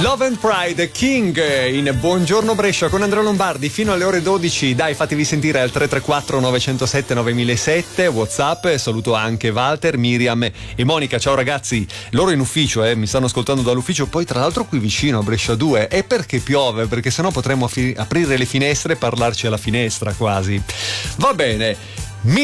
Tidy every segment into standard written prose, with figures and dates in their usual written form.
Love and Pride, King in Buongiorno Brescia con Andrea Lombardi fino alle ore 12. Dai, fatevi sentire al 334 907 9007 WhatsApp. Saluto anche Walter, Miriam e Monica. Ciao ragazzi, loro in ufficio, mi stanno ascoltando dall'ufficio, poi tra l'altro qui vicino a Brescia 2. E perché piove? Perché sennò potremmo aprire le finestre e parlarci alla finestra quasi. Va bene.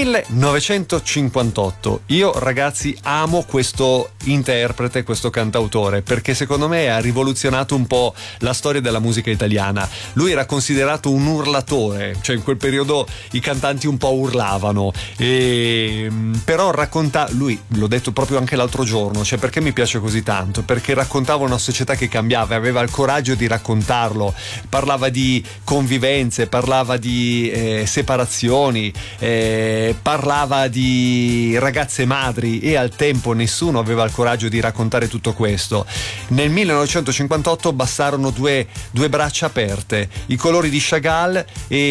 1958. Io ragazzi amo questo interprete, questo cantautore, perché secondo me ha rivoluzionato un po' la storia della musica italiana. Lui era considerato un urlatore, cioè in quel periodo i cantanti un po' urlavano, però lui, l'ho detto proprio anche l'altro giorno, cioè perché mi piace così tanto? Perché raccontava una società che cambiava, aveva il coraggio di raccontarlo, parlava di convivenze, parlava di separazioni, parlava di ragazze madri, e al tempo nessuno aveva il coraggio di raccontare tutto questo. Nel 1958 bastarono due braccia aperte, i colori di Chagall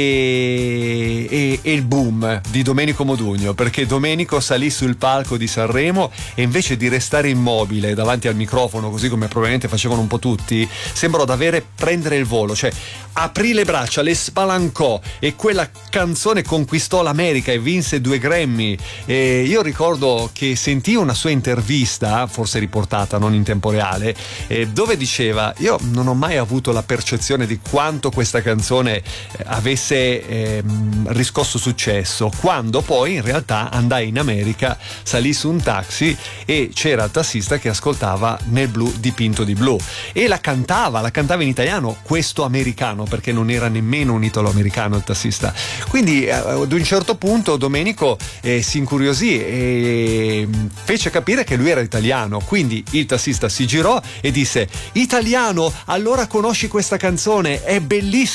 e il boom di Domenico Modugno, perché Domenico salì sul palco di Sanremo e invece di restare immobile davanti al microfono, così come probabilmente facevano un po' tutti, sembrò prendere il volo, cioè aprì le braccia, le spalancò, e quella canzone conquistò l'America e vinse 2 Grammy. E io ricordo che sentii una sua intervista, forse riportata non in tempo reale, dove diceva: io non ho mai avuto la percezione di quanto questa canzone avesse riscosso successo, quando poi in realtà andai in America, salì su un taxi e c'era il tassista che ascoltava Nel blu dipinto di blu e la cantava in italiano, questo americano, perché non era nemmeno un italo-americano il tassista. Quindi ad un certo punto Domenico si incuriosì e fece capire che lui era italiano, quindi il tassista si girò e disse: italiano, allora conosci questa canzone, è bellissima.